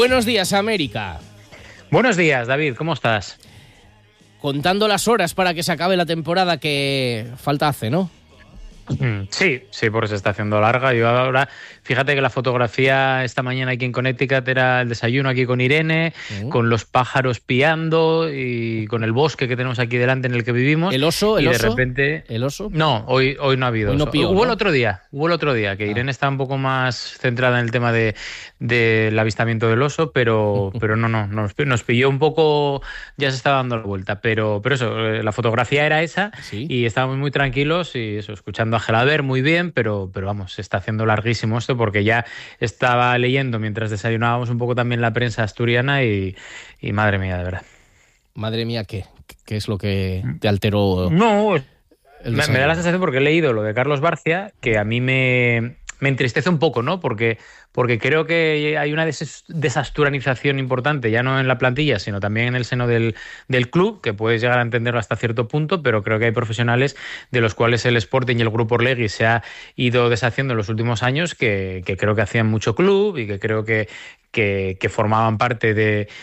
Buenos días, América. Buenos días, David, ¿cómo estás? Contando las horas para que se acabe la temporada que falta hace, ¿no? Sí, porque se está haciendo larga. Yo ahora, fíjate que la fotografía esta mañana aquí en Connecticut era el desayuno aquí con Irene, con los pájaros piando y con el bosque que tenemos aquí delante en el que vivimos. ¿El oso? De repente... ¿El oso? No, hoy no ha habido oso. Hubo el otro día, que Irene está un poco más centrada en el tema del avistamiento del oso, pero no, nos pilló un poco, ya se estaba dando la vuelta, pero eso, la fotografía era esa, ¿sí? Y estábamos muy tranquilos y eso, escuchando a Gelaber muy bien, pero vamos, se está haciendo larguísimo esto porque ya estaba leyendo mientras desayunábamos un poco también la prensa asturiana y madre mía, de verdad. Madre mía, ¿qué es lo que te alteró? No, me da la sensación porque he leído lo de Carlos Barcia, que a mí me entristece un poco, ¿no? Porque creo que hay una desasturanización importante, ya no en la plantilla, sino también en el seno del club, que puedes llegar a entenderlo hasta cierto punto, pero creo que hay profesionales de los cuales el Sporting y el Grupo Orlegui se ha ido deshaciendo en los últimos años, que creo que hacían mucho club y que creo que formaban parte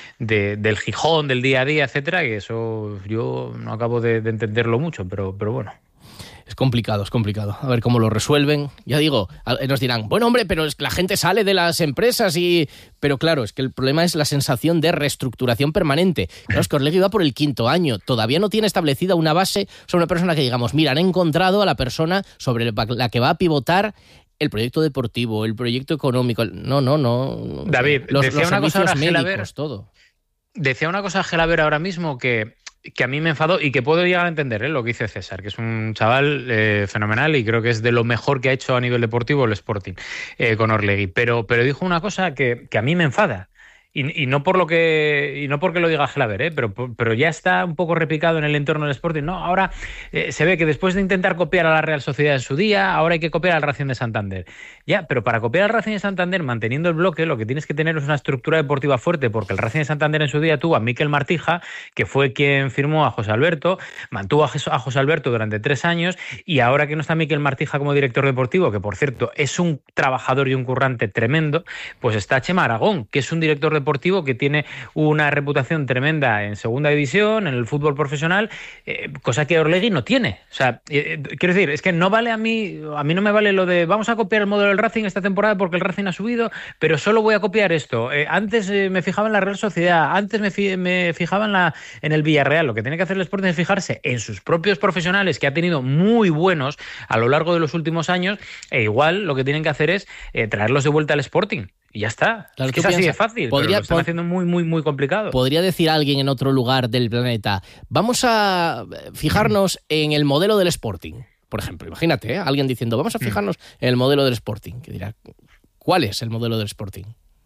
del Gijón, del día a día, etcétera, y eso yo no acabo de entenderlo mucho, pero bueno. Es complicado. A ver cómo lo resuelven. Ya digo, nos dirán, bueno, hombre, pero es que la gente sale de las empresas Pero claro, es que el problema es la sensación de reestructuración permanente. Claro, es que Orlegui va por el 5º año. Todavía no tiene establecida una base sobre una persona que digamos, mira, han encontrado a la persona sobre la que va a pivotar el proyecto deportivo, el proyecto económico. No. David, los decía una cosa servicios médicos, Gelaber, todo. Decía una cosa Gelaber ahora mismo que a mí me enfadó y que puedo llegar a entender lo que dice César, que es un chaval fenomenal y creo que es de lo mejor que ha hecho a nivel deportivo el Sporting con Orlegui. Pero dijo una cosa que a mí me enfada. Y no porque lo diga Gelaber, pero ya está un poco repicado en el entorno del Sporting. No, ahora se ve que después de intentar copiar a la Real Sociedad en su día, ahora hay que copiar al Racing de Santander. Ya, pero para copiar al Racing de Santander, manteniendo el bloque, lo que tienes que tener es una estructura deportiva fuerte, porque el Racing de Santander en su día tuvo a Miquel Martija, que fue quien firmó a José Alberto, mantuvo a José Alberto durante 3 años, y ahora que no está Miquel Martija como director deportivo, que por cierto es un trabajador y un currante tremendo, pues está Chema Aragón, que es un director deportivo que tiene una reputación tremenda en segunda división, en el fútbol profesional, cosa que Orlegui no tiene. O sea, quiero decir, es que no vale a mí no me vale lo de vamos a copiar el modelo del Racing esta temporada porque el Racing ha subido, pero solo voy a copiar esto. Antes me fijaba en la Real Sociedad, antes me fijaba en el Villarreal. Lo que tiene que hacer el Sporting es fijarse en sus propios profesionales, que ha tenido muy buenos a lo largo de los últimos años, e igual lo que tienen que hacer es traerlos de vuelta al Sporting. Y ya está. Claro, es que es así de fácil, pero lo están haciendo muy, muy, muy complicado. Podría decir alguien en otro lugar del planeta, vamos a fijarnos en el modelo del Sporting. Por ejemplo, imagínate, alguien diciendo, vamos a fijarnos en el modelo del Sporting. Que dirá, ¿cuál es el modelo del Sporting?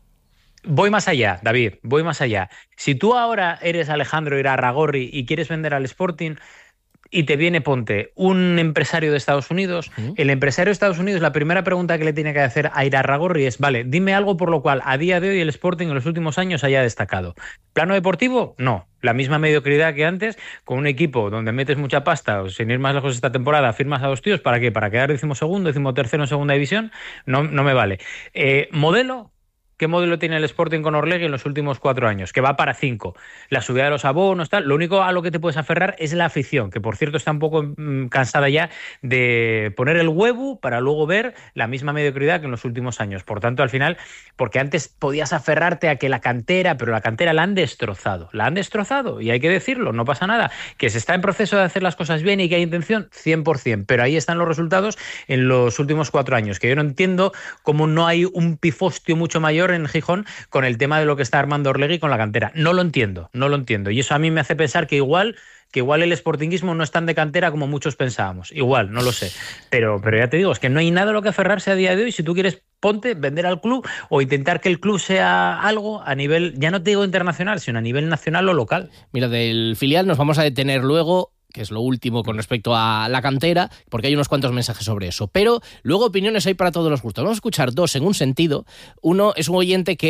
Voy más allá, David, voy más allá. Si tú ahora eres Alejandro Irarragorri y quieres vender al Sporting y te viene, ponte, un empresario de Estados Unidos, el empresario de Estados Unidos, la primera pregunta que le tiene que hacer a Irarragorri es, vale, dime algo por lo cual a día de hoy el Sporting en los últimos años haya destacado. ¿Plano deportivo? No. La misma mediocridad que antes, con un equipo donde metes mucha pasta, o sin ir más lejos esta temporada, firmas a 2 tíos, ¿para qué? ¿Para quedar 12º, 13º en segunda división? No me vale. ¿Modelo? ¿Qué modelo tiene el Sporting con Orlegui en los últimos 4 años? Que va para 5. La subida de los abonos, tal. Lo único a lo que te puedes aferrar es la afición, que por cierto está un poco cansada ya de poner el huevo para luego ver la misma mediocridad que en los últimos años. Por tanto, al final, porque antes podías aferrarte a que la cantera, pero la cantera la han destrozado. La han destrozado y hay que decirlo, no pasa nada. Que se está en proceso de hacer las cosas bien y que hay intención, 100%. Pero ahí están los resultados en los últimos 4 años, que yo no entiendo cómo no hay un pifostio mucho mayor en Gijón con el tema de lo que está armando Orlegui con la cantera. No lo entiendo. Y eso a mí me hace pensar que igual el sportinguismo no es tan de cantera como muchos pensábamos. Igual, no lo sé. Pero ya te digo, es que no hay nada a lo que aferrarse a día de hoy. Si tú quieres, ponte, vender al club o intentar que el club sea algo a nivel, ya no te digo internacional, sino a nivel nacional o local. Mira, del filial nos vamos a detener luego, que es lo último con respecto a la cantera, porque hay unos cuantos mensajes sobre eso. Pero luego opiniones hay para todos los gustos. Vamos a escuchar 2 en un sentido. Uno es un oyente que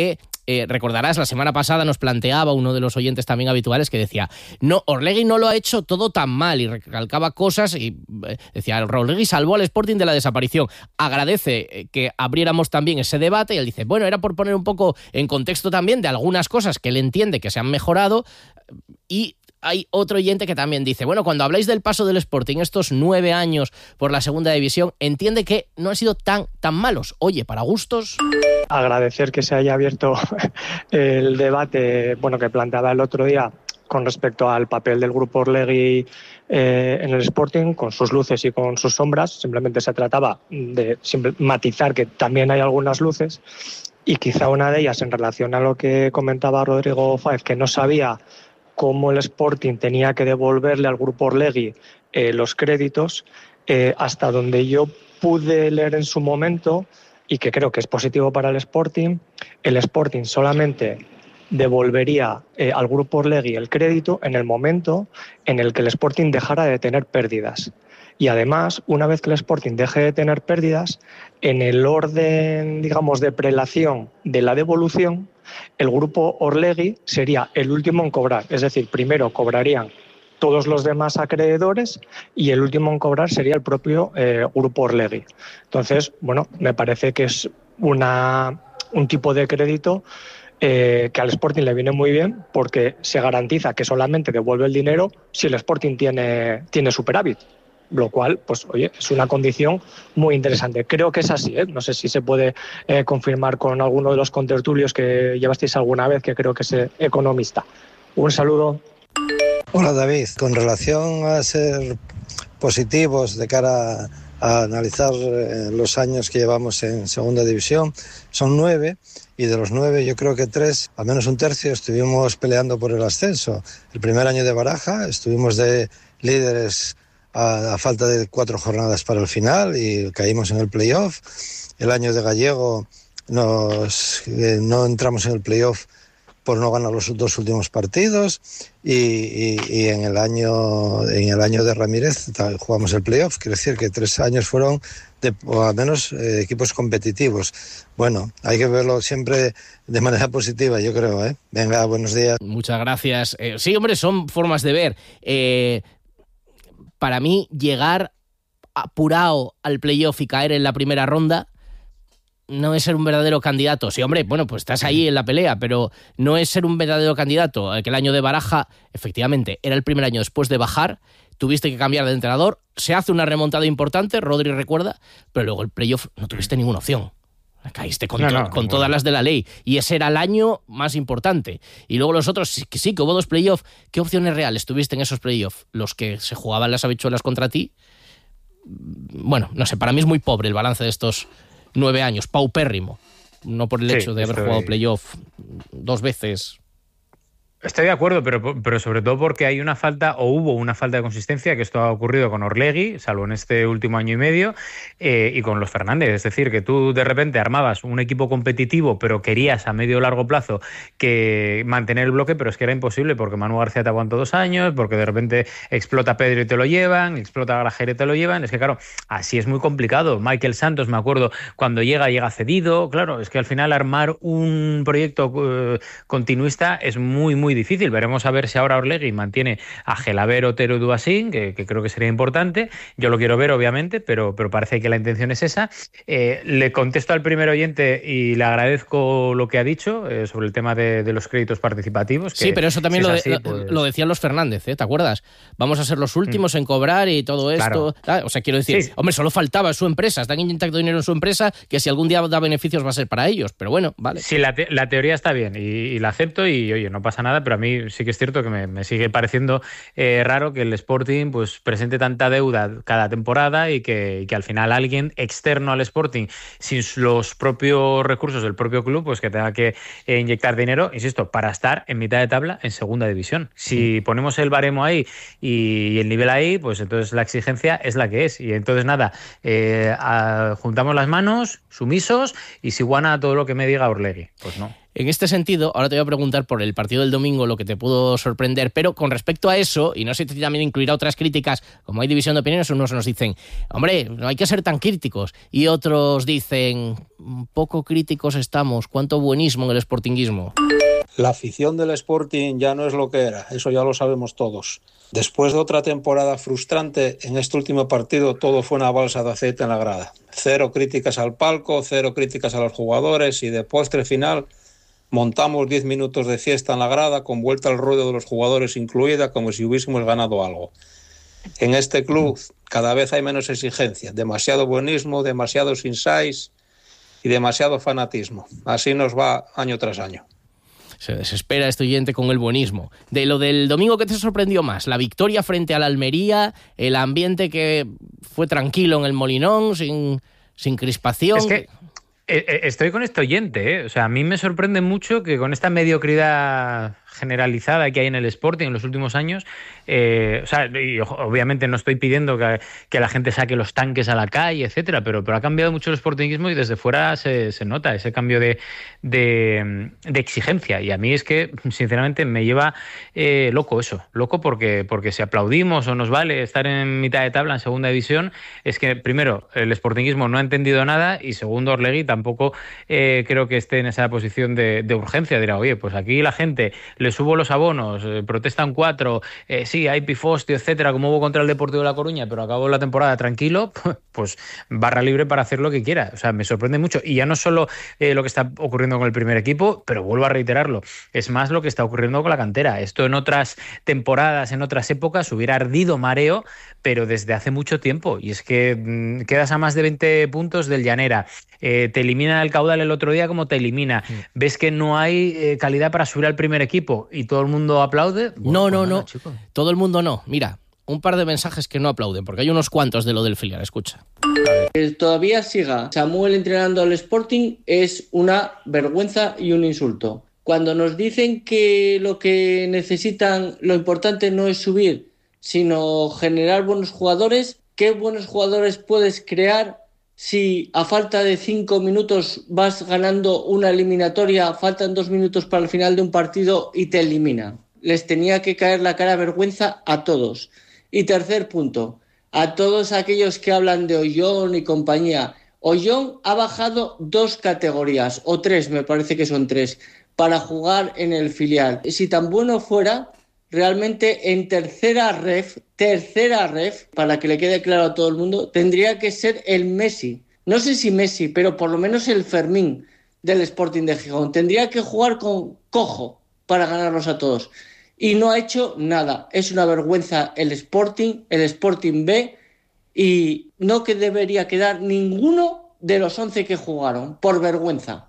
recordarás, la semana pasada nos planteaba uno de los oyentes también habituales que decía, no, Orlegui no lo ha hecho todo tan mal, y recalcaba cosas y decía, Orlegui salvó al Sporting de la desaparición. Agradece que abriéramos también ese debate y él dice, bueno, era por poner un poco en contexto también de algunas cosas que él entiende que se han mejorado. Y hay otro oyente que también dice, bueno, cuando habláis del paso del Sporting estos 9 años por la segunda división, entiende que no han sido tan malos. Oye, para gustos... Agradecer que se haya abierto el debate, bueno, que planteaba el otro día con respecto al papel del grupo Orlegui en el Sporting, con sus luces y con sus sombras. Simplemente se trataba de matizar que también hay algunas luces, y quizá una de ellas en relación a lo que comentaba Rodrigo Fáez, que no sabía cómo el Sporting tenía que devolverle al grupo Orlegui los créditos, hasta donde yo pude leer en su momento, y que creo que es positivo para el Sporting solamente devolvería al grupo Orlegui el crédito en el momento en el que el Sporting dejara de tener pérdidas. Y además, una vez que el Sporting deje de tener pérdidas, en el orden, digamos, de prelación de la devolución, el grupo Orlegui sería el último en cobrar. Es decir, primero cobrarían todos los demás acreedores y el último en cobrar sería el propio grupo Orlegui. Entonces, bueno, me parece que es un tipo de crédito que al Sporting le viene muy bien, porque se garantiza que solamente devuelve el dinero si el Sporting tiene superávit. Lo cual, pues oye, es una condición muy interesante. Creo que es así, ¿eh? No sé si se puede confirmar con alguno de los contertulios que llevasteis alguna vez, que creo que es economista. Un saludo. Hola David, con relación a ser positivos de cara a analizar los años que llevamos en segunda división, son 9, y de los 9 yo creo que 3, al menos un tercio, estuvimos peleando por el ascenso. El primer año de Baraja estuvimos de líderes a falta de 4 jornadas para el final y caímos en el playoff. El año de Gallego no entramos en el playoff por no ganar los 2 últimos partidos, y en el año de Ramírez jugamos el playoff. Quiero decir que 3 años fueron o al menos equipos competitivos. Bueno, hay que verlo siempre de manera positiva, yo creo, ¿eh? Venga, buenos días. Muchas gracias. Sí, hombre, son formas de ver. Para mí, llegar apurado al playoff y caer en la primera ronda no es ser un verdadero candidato. Sí, hombre, bueno, pues estás ahí en la pelea, pero no es ser un verdadero candidato. Que el año de Baraja, efectivamente, era el primer año después de bajar, tuviste que cambiar de entrenador, se hace una remontada importante, Rodri recuerda, pero luego el playoff no tuviste ninguna opción. Caíste con todas las de la ley, y ese era el año más importante. Y luego los otros, sí que hubo 2 playoffs. ¿Qué opciones reales tuviste en esos playoffs? Los que se jugaban las habichuelas contra ti. Bueno, no sé, para mí es muy pobre el balance de estos 9 años, paupérrimo. No por el hecho de haber jugado playoff 2 veces. Estoy de acuerdo, pero sobre todo porque hay una falta, o hubo una falta de consistencia, que esto ha ocurrido con Orlegui, salvo en este último año y medio, y con los Fernández. Es decir, que tú de repente armabas un equipo competitivo, pero querías a medio o largo plazo que mantener el bloque, pero es que era imposible, porque Manu García te aguantó 2 años, porque de repente explota Pedro y te lo llevan, explota Grajera y te lo llevan. Es que claro, así es muy complicado. Michael Santos, me acuerdo, cuando llega cedido. Claro, es que al final armar un proyecto continuista es muy difícil. Veremos a ver si ahora Orlegui mantiene a Gelabert, Otero y Duasín, que creo que sería importante. Yo lo quiero ver, obviamente, pero parece que la intención es esa. Le contesto al primer oyente y le agradezco lo que ha dicho sobre el tema de los créditos participativos. Que sí, pero eso también si lo decían los Fernández, ¿te acuerdas? Vamos a ser los últimos en cobrar y todo esto. Claro. O sea, quiero decir, hombre, solo faltaba su empresa. Están inyectando dinero en su empresa, que si algún día da beneficios va a ser para ellos. Pero bueno, vale. Sí, la teoría está bien y la acepto, y oye, no pasa nada, pero a mí sí que es cierto que me sigue pareciendo raro que el Sporting pues presente tanta deuda cada temporada y que al final alguien externo al Sporting, sin los propios recursos del propio club, pues que tenga que inyectar dinero, insisto, para estar en mitad de tabla en segunda división. Si ponemos el baremo ahí y el nivel ahí, pues entonces la exigencia es la que es. Y entonces nada, juntamos las manos, sumisos, y si guana todo lo que me diga Orlegui. Pues no. En este sentido, ahora te voy a preguntar por el partido del domingo, lo que te pudo sorprender, pero con respecto a eso, y no sé si también incluirá otras críticas, como hay división de opiniones, unos nos dicen, hombre, no hay que ser tan críticos, y otros dicen, poco críticos estamos, cuánto buenismo en el sportinguismo. La afición del Sporting ya no es lo que era, eso ya lo sabemos todos. Después de otra temporada frustrante, en este último partido todo fue una balsa de aceite en la grada. 0 críticas al palco, 0 críticas a los jugadores y de postre final montamos 10 minutos de fiesta en la grada con vuelta al ruedo de los jugadores incluida como si hubiésemos ganado algo. En este club cada vez hay menos exigencia, demasiado buenismo, demasiados insights y demasiado fanatismo. Así nos va año tras año. Se desespera este oyente con el buenismo. De lo del domingo, ¿qué te sorprendió más? ¿La victoria frente al Almería? ¿El ambiente que fue tranquilo en el Molinón, sin crispación? Es que estoy con este oyente, ¿eh? O sea, a mí me sorprende mucho que con esta mediocridad generalizada que hay en el Sporting en los últimos años, o sea, y obviamente no estoy pidiendo que la gente saque los tanques a la calle, etcétera, pero ha cambiado mucho el sportinguismo y desde fuera se nota ese cambio de exigencia, y a mí es que sinceramente me lleva loco eso, loco porque si aplaudimos o nos vale estar en mitad de tabla en segunda división, es que primero el sportinguismo no ha entendido nada y segundo Orlegui tampoco creo que esté en esa posición de urgencia, dirá, oye, pues aquí la gente le subo los abonos, protestan 4, sí, hay pifostio, etcétera, como hubo contra el Deportivo de La Coruña, pero acabó la temporada tranquilo, pues barra libre para hacer lo que quiera. O sea, me sorprende mucho. Y ya no solo lo que está ocurriendo con el primer equipo, pero vuelvo a reiterarlo, es más lo que está ocurriendo con la cantera. Esto en otras temporadas, en otras épocas, hubiera ardido mareo, pero desde hace mucho tiempo. Y es que quedas a más de 20 puntos del Llanera, te elimina el Caudal el otro día como te elimina. Ves que no hay calidad para subir al primer equipo y todo el mundo aplaude. Bueno, no. Chico. Todo el mundo no. Mira, un par de mensajes que no aplauden, porque hay unos cuantos de lo del filial. Escucha. Que todavía siga Samuel entrenando al Sporting es una vergüenza y un insulto. Cuando nos dicen que lo que necesitan, lo importante no es subir, sino generar buenos jugadores, ¿qué buenos jugadores puedes crear si a falta de 5 minutos vas ganando una eliminatoria, faltan 2 minutos para el final de un partido y te eliminan? Les tenía que caer la cara de vergüenza a todos. Y tercer punto, a todos aquellos que hablan de Ollón y compañía. Ollón ha bajado 2 categorías, o 3, me parece que son 3, para jugar en el filial. Si tan bueno fuera, realmente en tercera ref, para que le quede claro a todo el mundo, tendría que ser el Messi. No sé si Messi, pero por lo menos el Fermín del Sporting de Gijón. Tendría que jugar con Cojo para ganarlos a todos. Y no ha hecho nada. Es una vergüenza el Sporting B, y no que debería quedar ninguno de los 11 que jugaron, por vergüenza.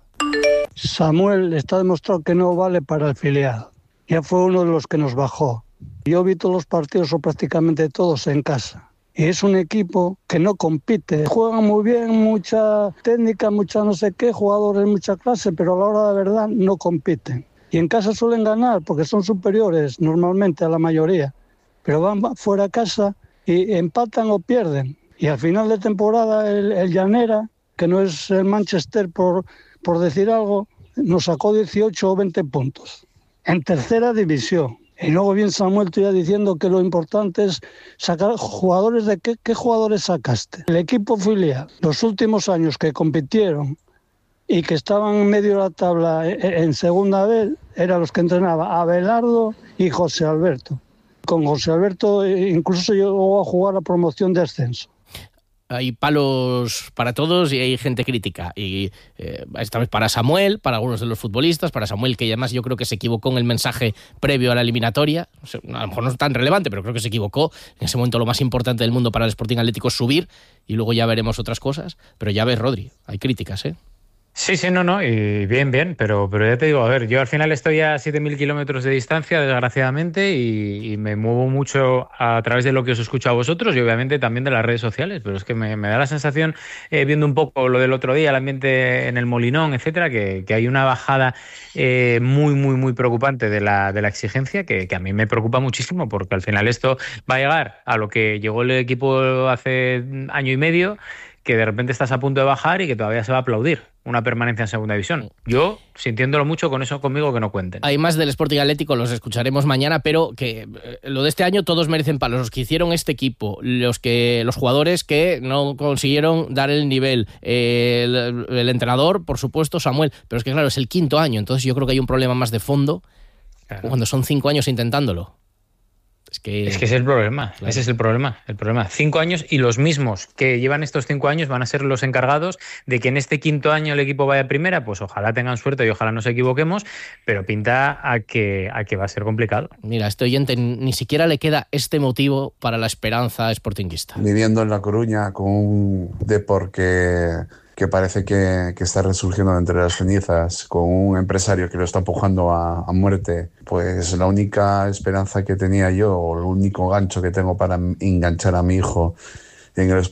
Samuel está demostrado que no vale para el filial. Ya fue uno de los que nos bajó. Yo vi todos los partidos o prácticamente todos en casa. Y es un equipo que no compite. Juegan muy bien, mucha técnica, mucha no sé qué, jugadores, mucha clase, pero a la hora de verdad no compiten. Y en casa suelen ganar porque son superiores normalmente a la mayoría. Pero van fuera a casa y empatan o pierden. Y al final de temporada el Llanera, que no es el Manchester por decir algo, nos sacó 18 o 20 puntos. En tercera división. Y luego bien Samuel, tú ya diciendo que lo importante es sacar jugadores. ¿De qué jugadores sacaste? El equipo filial, los últimos años que compitieron y que estaban en medio de la tabla en segunda vez, eran los que entrenaba Abelardo y José Alberto. Con José Alberto incluso llegó a jugar la promoción de ascenso. Hay palos para todos y hay gente crítica. Y esta vez para Samuel, para algunos de los futbolistas, para Samuel, que además yo creo que se equivocó en el mensaje previo a la eliminatoria. O sea, a lo mejor no es tan relevante, pero creo que se equivocó. En ese momento lo más importante del mundo para el Sporting Atlético es subir, y luego ya veremos otras cosas. Pero ya ves, Rodri, hay críticas, ¿eh? Sí, no, y bien, pero ya te digo, a ver, yo al final estoy a 7.000 kilómetros de distancia, desgraciadamente, y me muevo mucho a través de lo que os escucho a vosotros y obviamente también de las redes sociales, pero es que me da la sensación, viendo un poco lo del otro día, el ambiente en el Molinón, etcétera, que hay una bajada muy preocupante de la exigencia, que a mí me preocupa muchísimo, porque al final esto va a llegar a lo que llegó el equipo hace año y medio, que de repente estás a punto de bajar y que todavía se va a aplaudir una permanencia en segunda división. Yo, sintiéndolo mucho, con eso conmigo que no cuenten. Hay más del Sporting Atlético, los escucharemos mañana, pero que lo de este año todos merecen palos. Los que hicieron este equipo, los jugadores que no consiguieron dar el nivel, el entrenador, por supuesto, Samuel, pero es que claro, es el quinto año, entonces yo creo que hay un problema más de fondo cuando son 5 años intentándolo. Es que es el problema, claro. Ese es el problema. 5 años y los mismos que llevan estos 5 años van a ser los encargados de que en este quinto año el equipo vaya a primera, pues ojalá tengan suerte y ojalá nos equivoquemos, pero pinta a que va a ser complicado. Mira, a este oyente ni siquiera le queda este motivo para la esperanza sportinguista. Viviendo en La Coruña con un Depor que parece que está resurgiendo de entre las cenizas, con un empresario que lo está empujando a muerte, pues la única esperanza que tenía yo, o el único gancho que tengo para enganchar a mi hijo en el